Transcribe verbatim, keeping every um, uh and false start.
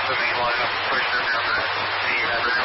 the main line up, push them down the, the average